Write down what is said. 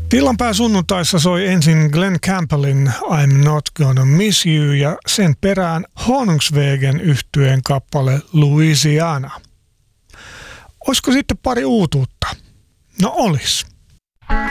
Villanpää sunnuntaissa soi ensin Glenn Campbellin I'm Not Gonna Miss You ja sen perään Honungswegen yhtyeen kappale Louisiana. Olisiko sitten pari uutuutta? No olis.